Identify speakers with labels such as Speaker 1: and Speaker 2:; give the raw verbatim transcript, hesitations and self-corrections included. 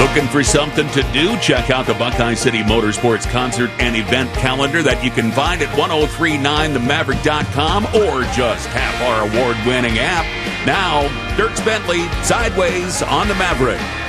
Speaker 1: Looking for something to do? Check out the Buckeye City Motorsports concert and event calendar that you can find at ten thirty-nine the maverick dot com or just tap our award-winning app. Now, Dierks Bentley, Sideways on the Maverick.